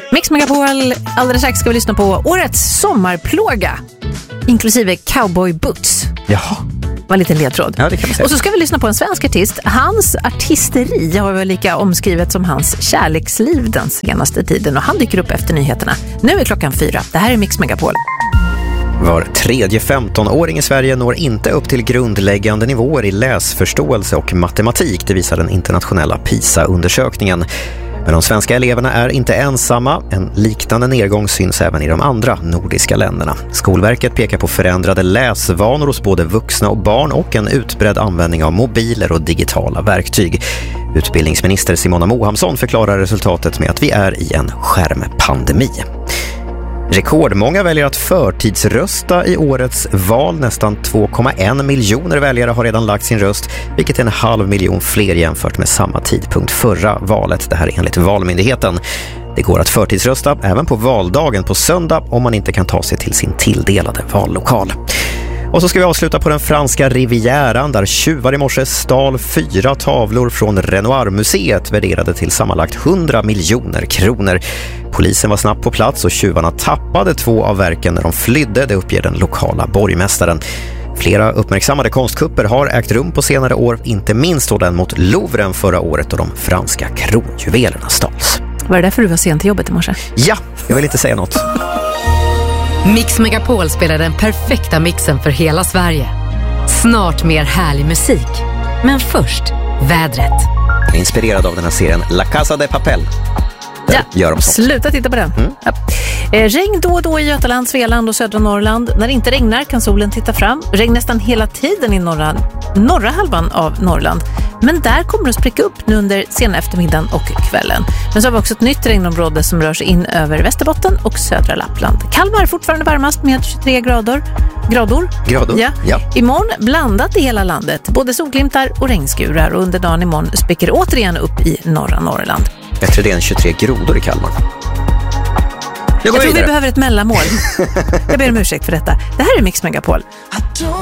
Mix Megapol, alldeles strax ska vi lyssna på årets sommarplåga, inklusive Cowboy Boots. Jaha. Var lite ledtråd. Ja, det kan man säga. Och så ska vi lyssna på en svensk artist. Hans artisteri har väl lika omskrivet som hans kärleksliv den senaste tiden. Och han dyker upp efter nyheterna. Nu är klockan 4. Det här är Mix Megapol. Var tredje 15-åring i Sverige når inte upp till grundläggande nivåer i läsförståelse och matematik. Det visar den internationella PISA-undersökningen. Men de svenska eleverna är inte ensamma. En liknande nedgång syns även i de andra nordiska länderna. Skolverket pekar på förändrade läsvanor hos både vuxna och barn och en utbredd användning av mobiler och digitala verktyg. Utbildningsminister Simona Mohamsson förklarar resultatet med att vi är i en skärmpandemi. Rekordmånga väljer att förtidsrösta i årets val. Nästan 2,1 miljoner väljare har redan lagt sin röst, vilket är 500 000 fler jämfört med samma tidpunkt förra valet. Det här är enligt Valmyndigheten. Det går att förtidsrösta även på valdagen på söndag om man inte kan ta sig till sin tilldelade vallokal. Och så ska vi avsluta på den franska Rivieran där tjuvar i morse stal 4 tavlor från Renoir-museet värderade till sammanlagt 100 miljoner kronor. Polisen var snabbt på plats och tjuvarna tappade 2 av verken när de flydde, det uppger den lokala borgmästaren. Flera uppmärksammade konstkupper har ägt rum på senare år, inte minst då den mot Louvren förra året och de franska kronjuvelerna stals. Var det därför du var sent till jobbet i morse? Ja, jag vill inte säga något. Mix Megapol spelar den perfekta mixen för hela Sverige. Snart mer härlig musik. Men först, vädret. Inspirerad av den här serien La Casa de Papel. Ja, gör de sånt. Sluta titta på den. Ja. Regn då och då i Götaland, Svealand och södra Norrland. När det inte regnar kan solen titta fram. Regn nästan hela tiden i norra halvan av Norrland. Men där kommer det att spricka upp nu under sena eftermiddagen och kvällen. Men så har vi också ett nytt regnområde som rör sig in över Västerbotten och södra Lappland. Kalmar är fortfarande varmast med 23 grader. Ja. Imorgon blandat i hela landet. Både solglimtar och regnskurar. Och under dagen imorgon spricker återigen upp i norra Norrland. Bättre det än 23 grodor i Kalmar. Jag tror vi behöver ett mellanmål. Jag ber om ursäkt för detta. Det här är Mix Megapol.